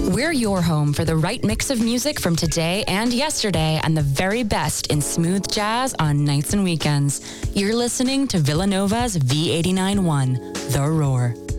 We're your home for the right mix of music from today and yesterday and the very best in smooth jazz on nights and weekends. You're listening to Villanova's V89.1, The Roar.